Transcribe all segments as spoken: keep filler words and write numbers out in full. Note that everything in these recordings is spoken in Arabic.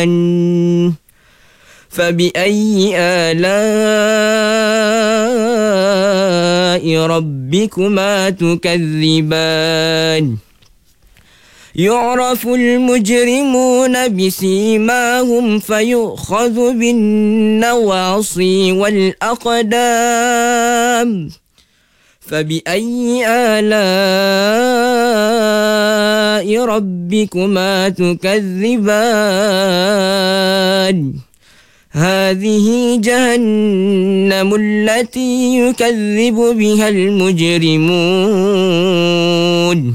فبأي آلاء ربكما تكذبان يعرف المجرمون بسيماهم فيؤخذ بالنواصي والأقدام فبأي آلاء ربكما تكذبان هذه جهنم التي يكذب بها المجرمون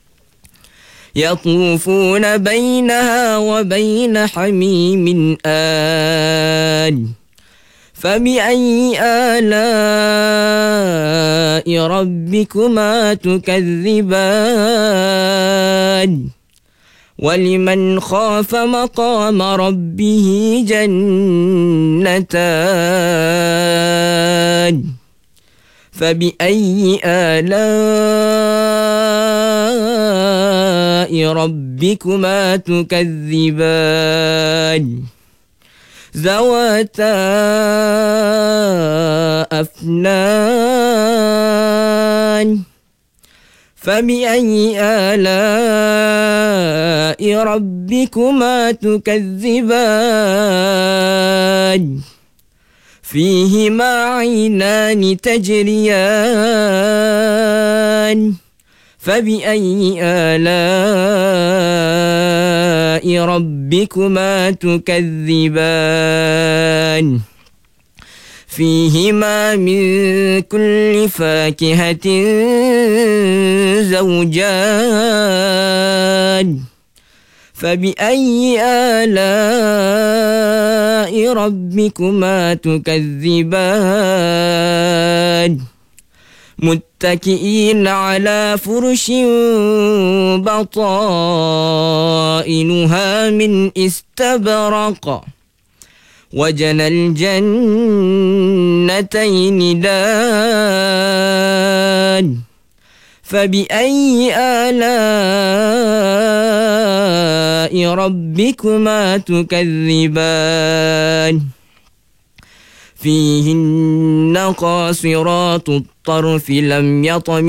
يطوفون بينها وبين حميم آن فبأي آلاء ربكما تكذبان ولمن خاف مقام ربه جنتان فبأي آلاء ربكما تكذبان ذواتا أفنان فبأي آلاء ربكما تكذبان فيهما عينان تجريان فبأي آلاء ربكما تكذبان فيهما من كل فاكهة زوجان فبأي آلاء ربكما تكذبان متكئين على فرش بطائنها من استبرق وجنى الجنتين دان فبأي آلاء ربكما تكذبان فيهن قاصرات الطرف لم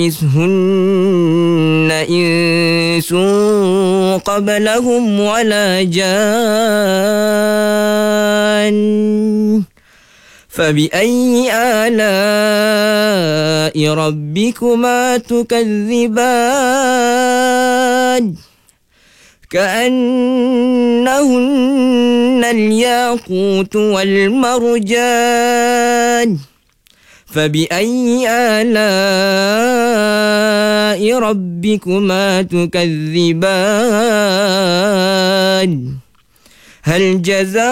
يطمثهن إنس قبلهم ولا جان فبأي آلاء ربكما تكذبان كأنهن الياقوت والمرجان فبأي آلاء ربكما تكذبان هل جزاء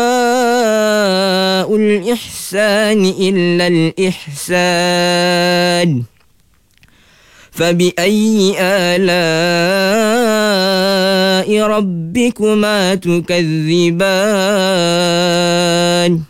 الإحسان إلا الإحسان فبأي آلاء ربكما تكذبان